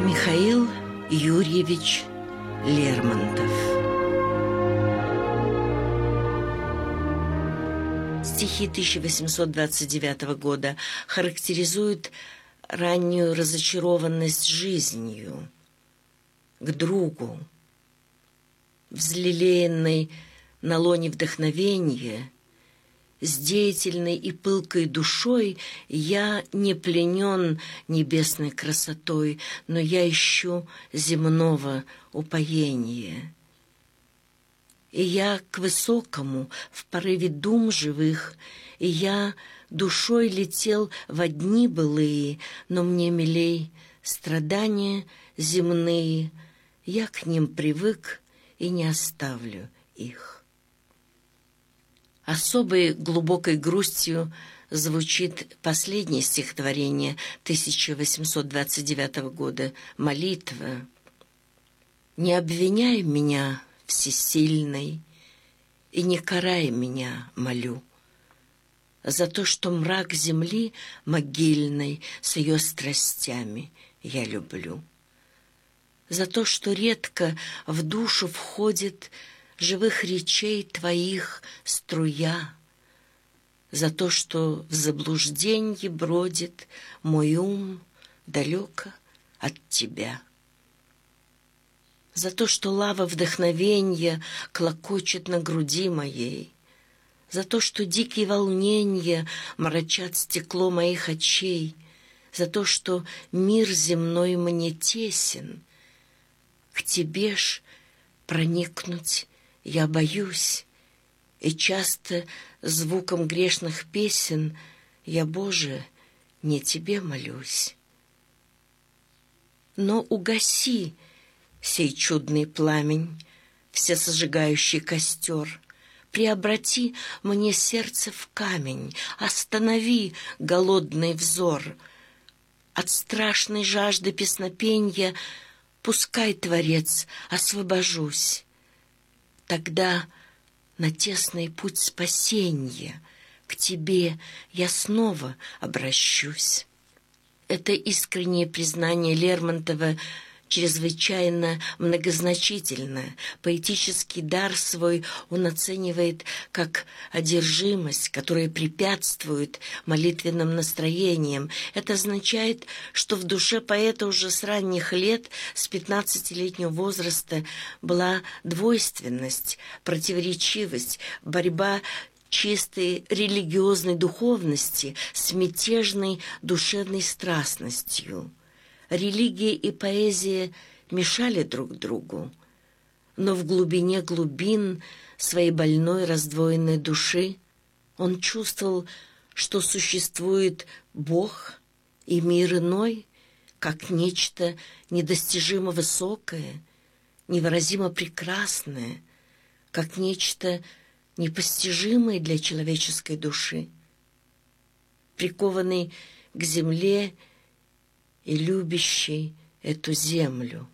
Михаил Юрьевич Лермонтов. Стихи 1829 года характеризуют раннюю разочарованность жизнью, к другу, взлелеянной на лоне вдохновения, с деятельной и пылкой душой я не пленен небесной красотой, но я ищу земного упоения. И я к высокому в порыве дум живых, и я душой летел во дни былые, но мне милей страдания земные, я к ним привык и не оставлю их. Особой глубокой грустью звучит последнее стихотворение 1829 года «Молитва». «Не обвиняй меня, всесильный, и не карай меня, молю, за то, что мрак земли могильной с ее страстями я люблю, за то, что редко в душу входит живых речей твоих струя, за то, что в заблужденье бродит мой ум далеко от тебя, за то, что лава вдохновенья клокочет на груди моей, за то, что дикие волнения мрачат стекло моих очей, за то, что мир земной мне тесен, к тебе ж проникнуть я боюсь, и часто звуком грешных песен я, Боже, не тебе молюсь. Но угаси сей чудный пламень, всесожигающий костер, преобрати мне сердце в камень, останови голодный взор. От страшной жажды песнопенья пускай, Творец, освобожусь. Тогда на тесный путь спасенья к тебе я снова обращусь». Это искреннее признание Лермонтова чрезвычайно многозначительно. Поэтический дар свой он оценивает как одержимость, которая препятствует молитвенным настроениям. Это означает, что в душе поэта уже с ранних лет, с 15-летнего возраста, была двойственность, противоречивость, борьба чистой религиозной духовности с мятежной душевной страстностью. Религия и поэзия мешали друг другу, но в глубине глубин своей больной раздвоенной души он чувствовал, что существует Бог и мир иной, как нечто недостижимо высокое, невыразимо прекрасное, как нечто непостижимое для человеческой души. Прикованный к земле и любящий эту землю.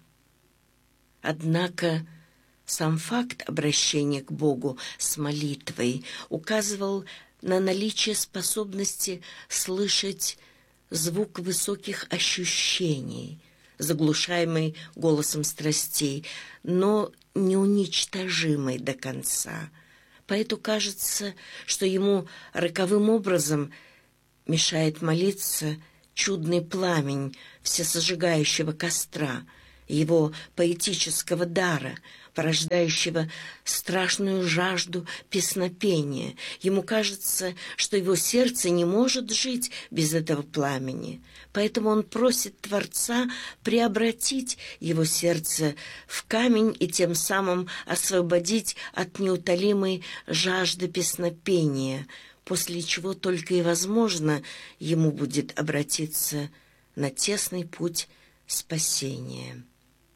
Однако сам факт обращения к Богу с молитвой указывал на наличие способности слышать звук высоких ощущений, заглушаемый голосом страстей, но неуничтожимый до конца. Поэту кажется, что ему роковым образом мешает молиться чудный пламень всесожигающего костра, его поэтического дара, порождающего страшную жажду песнопения. Ему кажется, что его сердце не может жить без этого пламени. Поэтому он просит Творца преобратить его сердце в камень и тем самым освободить от неутолимой жажды песнопения, после чего только и возможно ему будет обратиться на тесный путь спасения.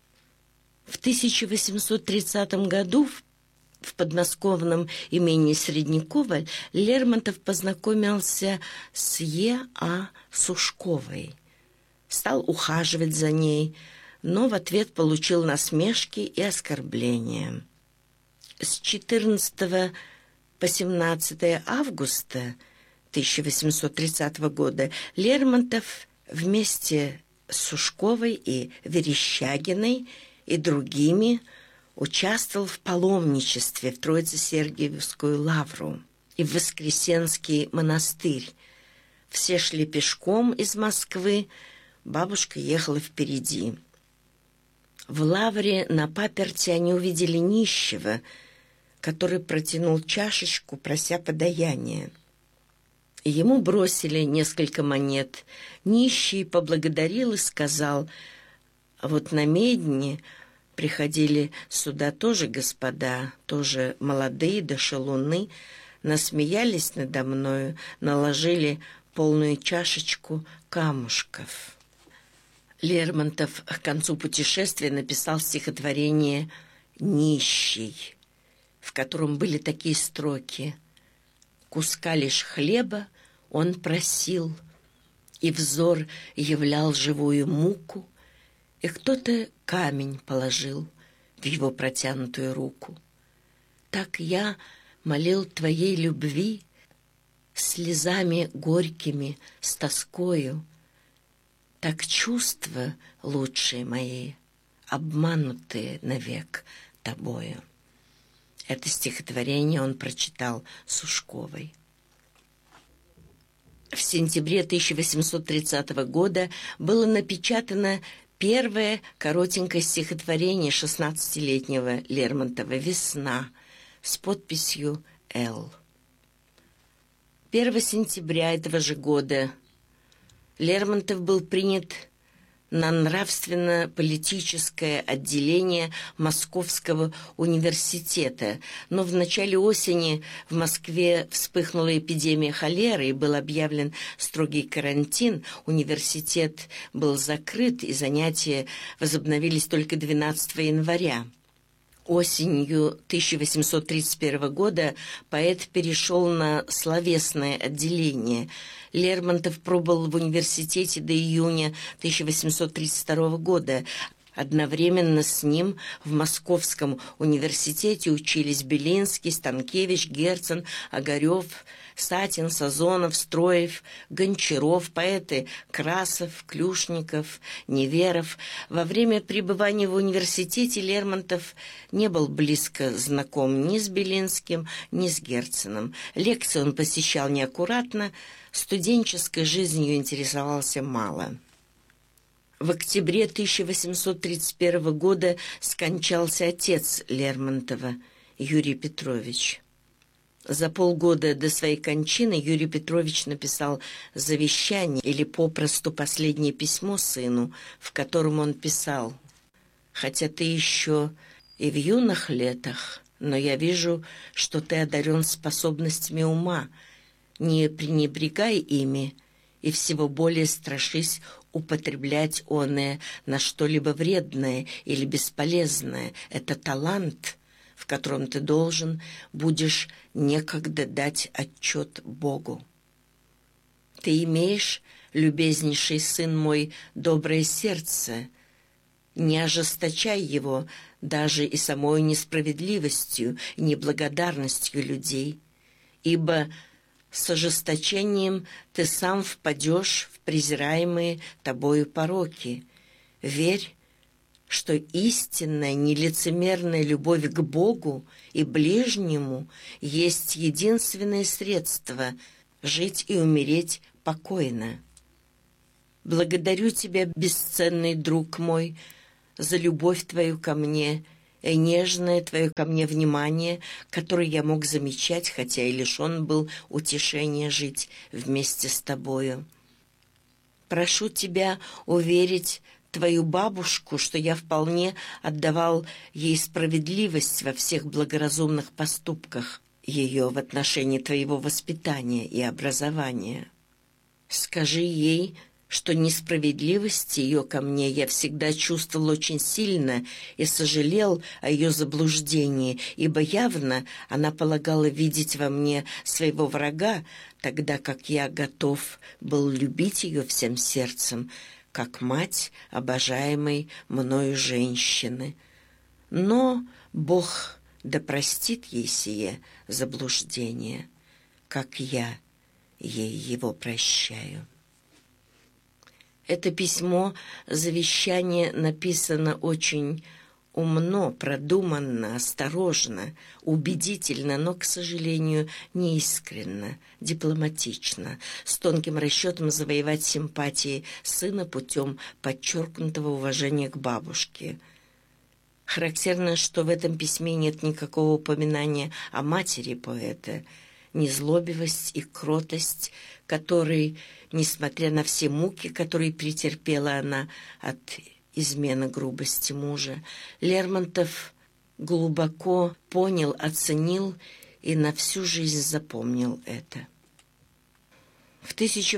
В 1830 году в подмосковном имении Среднякова Лермонтов познакомился с Е.А. Сушковой, стал ухаживать за ней, но в ответ получил насмешки и оскорбления. С 14 по 17 августа 1830 года Лермонтов вместе с Сушковой и Верещагиной и другими участвовал в паломничестве в Троице-Сергиевскую лавру и в Воскресенский монастырь. Все шли пешком из Москвы, бабушка ехала впереди. В лавре на паперти они увидели нищего, который протянул чашечку, прося подаяния. Ему бросили несколько монет. Нищий поблагодарил и сказал: «Вот на Медне приходили сюда тоже господа, тоже молодые да шалуны, насмеялись надо мною, наложили полную чашечку камушков». Лермонтов к концу путешествия написал стихотворение «Нищий», в котором были такие строки: «Куска лишь хлеба он просил, и взор являл живую муку, и кто-то камень положил в его протянутую руку. Так я молил твоей любви слезами горькими, с тоскою, так чувства лучшие мои, обманутые навек тобою». Это стихотворение он прочитал Сушковой. В сентябре 1830 года было напечатано первое коротенькое стихотворение 16-летнего Лермонтова «Весна» с подписью «Л». 1 сентября этого же года Лермонтов был принят на нравственно-политическое отделение Московского университета, но в начале осени в Москве вспыхнула эпидемия холеры и был объявлен строгий карантин. Университет был закрыт, и занятия возобновились только 12 января. Осенью 1831 года поэт перешел на словесное отделение. Лермонтов пробыл в университете до июня 1832 года. Одновременно с ним в Московском университете учились Белинский, Станкевич, Герцен, Огарев, Сатин, Сазонов, Строев, Гончаров, поэты Красов, Клюшников, Неверов. Во время пребывания в университете Лермонтов не был близко знаком ни с Белинским, ни с Герценом. Лекции он посещал неаккуратно, студенческой жизнью интересовался мало. В октябре 1831 года скончался отец Лермонтова, Юрий Петрович. За полгода до своей кончины Юрий Петрович написал завещание, или попросту последнее письмо сыну, в котором он писал: «Хотя ты еще и в юных летах, но я вижу, что ты одарен способностями ума. Не пренебрегай ими, и всего более страшись употреблять оное на что-либо вредное или бесполезное. Это талант, в котором ты должен будешь некогда дать отчет Богу. Ты имеешь, любезнейший сын мой, доброе сердце. Не ожесточай его даже и самой несправедливостью и неблагодарностью людей, ибо с ожесточением ты сам впадешь в презираемые тобою пороки. Верь, что истинная нелицемерная любовь к Богу и ближнему есть единственное средство жить и умереть покойно. Благодарю тебя, бесценный друг мой, за любовь твою ко мне и нежное твое ко мне внимание, которое я мог замечать, хотя и лишен был утешения жить вместе с тобою. Прошу тебя уверить твою бабушку, что я вполне отдавал ей справедливость во всех благоразумных поступках ее в отношении твоего воспитания и образования. Скажи ей, что несправедливость ее ко мне я всегда чувствовал очень сильно и сожалел о ее заблуждении, ибо явно она полагала видеть во мне своего врага, тогда как я готов был любить ее всем сердцем, как мать обожаемой мною женщины. Но Бог да простит ей сие заблуждение, как я ей его прощаю. Это письмо, завещание, написано очень умно, продуманно, осторожно, убедительно, но, к сожалению, неискренно, дипломатично, с тонким расчетом завоевать симпатии сына путем подчеркнутого уважения к бабушке. Характерно, что в этом письме нет никакого упоминания о матери поэта, незлобивость и кротость, которые, несмотря на все муки, которые претерпела она от измены грубости мужа, Лермонтов глубоко понял, оценил и на всю жизнь запомнил это. В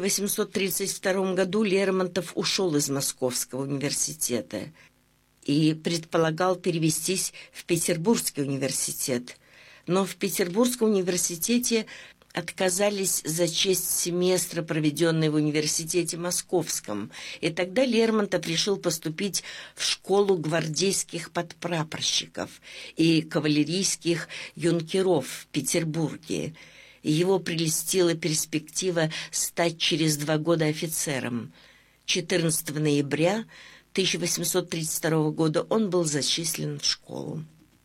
1832 году Лермонтов ушел из Московского университета и предполагал перевестись в Петербургский университет. Но в Петербургском университете отказались за честь семестра, проведенной в университете Московском, и тогда Лермонтов решил поступить в школу гвардейских подпрапорщиков и кавалерийских юнкеров в Петербурге. Его прельстила перспектива стать через 2 года офицером. 14 ноября 1832 года он был зачислен в школу.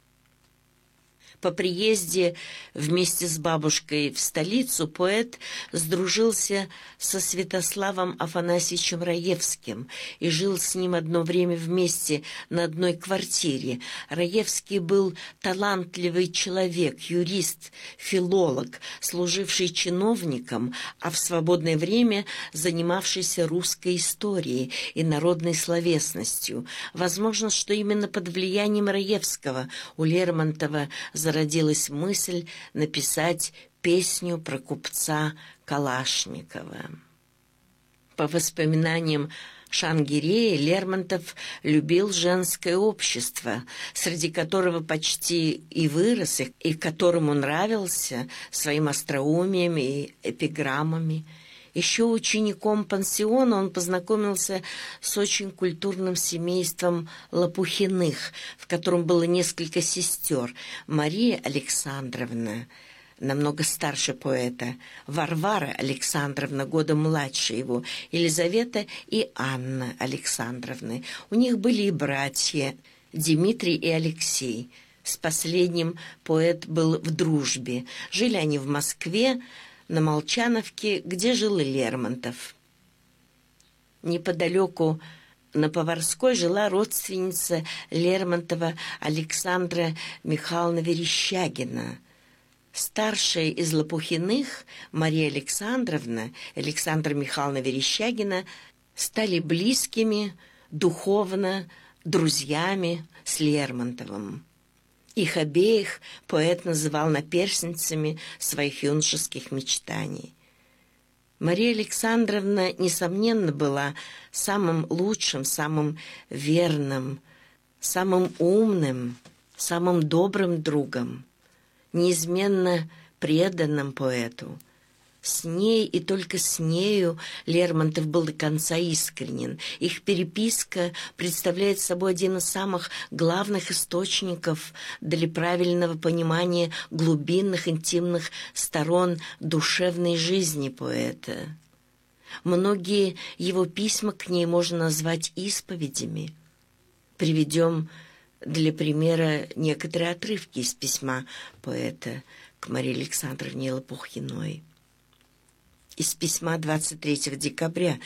По приезде вместе с бабушкой в столицу поэт сдружился со Святославом Афанасьевичем Раевским и жил с ним одно время вместе на одной квартире. Раевский был талантливый человек, юрист, филолог, служивший чиновником, а в свободное время занимавшийся русской историей и народной словесностью. Возможно, что именно под влиянием Раевского у Лермонтова зародилась мысль написать песню про купца Калашникова. По воспоминаниям Шангирея, Лермонтов любил женское общество, среди которого почти и вырос, и которому нравился своим остроумием и эпиграммами. Еще учеником пансиона он познакомился с очень культурным семейством Лопухиных, в котором было несколько сестер: Мария Александровна, намного старше поэта, Варвара Александровна, годом младше его, Елизавета и Анна Александровны. У них были и братья Дмитрий и Алексей. С последним поэт был в дружбе. Жили они в Москве, на Молчановке, где жил и Лермонтов. Неподалеку на Поварской жила родственница Лермонтова Александра Михайловна Верещагина. Старшая из Лопухиных, Мария Александровна, Александра Михайловна Верещагина, стали близкими, духовно, друзьями с Лермонтовым. Их обеих поэт называл наперсницами своих юношеских мечтаний. Мария Александровна, несомненно, была самым лучшим, самым верным, самым умным, самым добрым другом, неизменно преданным поэту. С ней и только с нею Лермонтов был до конца искренен. Их переписка представляет собой один из самых главных источников для правильного понимания глубинных, интимных сторон душевной жизни поэта. Многие его письма к ней можно назвать исповедями. Приведем для примера некоторые отрывки из письма поэта к Марии Александровне Лопухиной. Из письма 23 декабря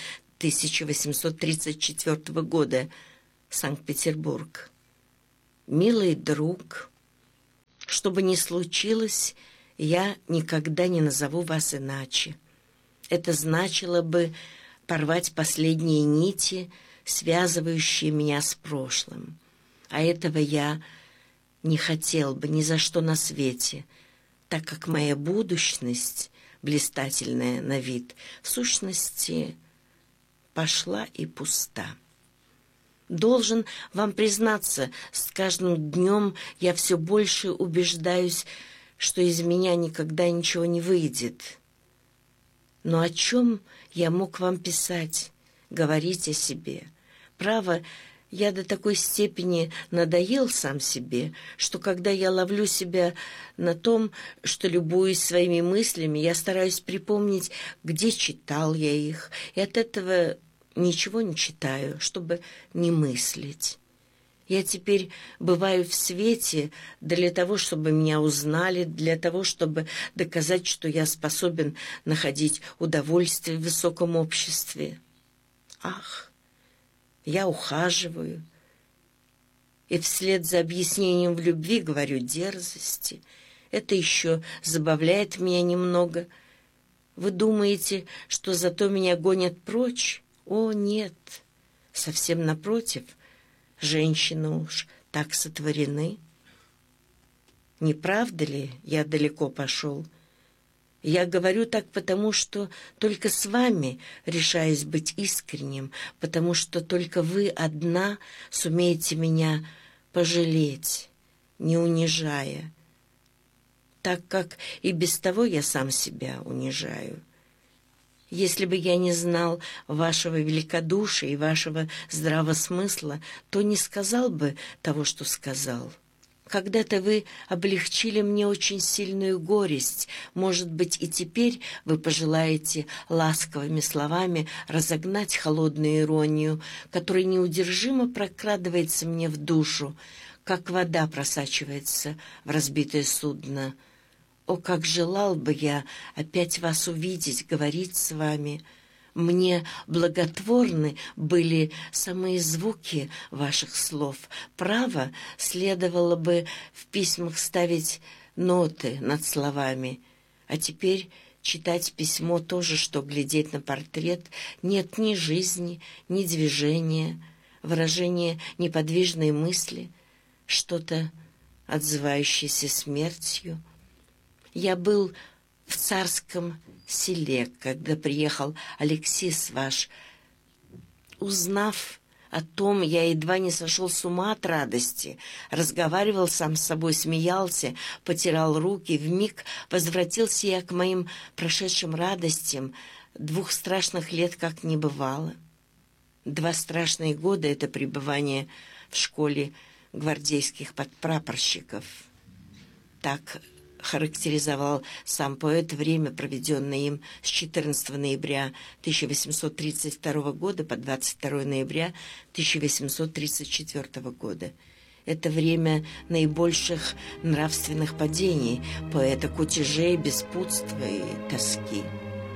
1834 года, Санкт-Петербург. «Милый друг, что бы ни случилось, я никогда не назову вас иначе. Это значило бы порвать последние нити, связывающие меня с прошлым. А этого я не хотел бы ни за что на свете, так как моя будущность, блистательная на вид, в сущности, пошла и пуста. Должен вам признаться, с каждым днем я все больше убеждаюсь, что из меня никогда ничего не выйдет. Но о чем я мог вам писать, говорить о себе? Право, я до такой степени надоел сам себе, что когда я ловлю себя на том, что любуюсь своими мыслями, я стараюсь припомнить, где читал я их, и от этого ничего не читаю, чтобы не мыслить. Я теперь бываю в свете для того, чтобы меня узнали, для того, чтобы доказать, что я способен находить удовольствие в высоком обществе. Ах, я ухаживаю, и вслед за объяснением в любви говорю дерзости. Это еще забавляет меня немного. Вы думаете, что зато меня гонят прочь? О, нет, совсем напротив. Женщины уж так сотворены. Не правда ли, я далеко пошел? Я говорю так, потому что только с вами решаюсь быть искренним, потому что только вы одна сумеете меня пожалеть, не унижая, так как и без того я сам себя унижаю. Если бы я не знал вашего великодушия и вашего здравого смысла, то не сказал бы того, что сказал. Когда-то вы облегчили мне очень сильную горесть. Может быть, и теперь вы пожелаете ласковыми словами разогнать холодную иронию, которая неудержимо прокрадывается мне в душу, как вода просачивается в разбитое судно. О, как желал бы я опять вас увидеть, говорить с вами! Мне благотворны были самые звуки ваших слов. Право, следовало бы в письмах ставить ноты над словами. А теперь читать письмо тоже, что глядеть на портрет. Нет ни жизни, ни движения, выражения неподвижной мысли, что-то отзывающееся смертью. Я был в Царском Селе, когда приехал Алексис ваш. Узнав о том, я едва не сошел с ума от радости, разговаривал сам с собой, смеялся, потирал руки. Вмиг возвратился я к моим прошедшим радостям. 2 страшных лет как не бывало. 2 страшные года — это пребывание в школе гвардейских подпрапорщиков. Так характеризовал сам поэт время, проведенное им с 14 ноября 1832 года по 22 ноября 1834 года. Это время наибольших нравственных падений, поэта кутежей, беспутства и тоски.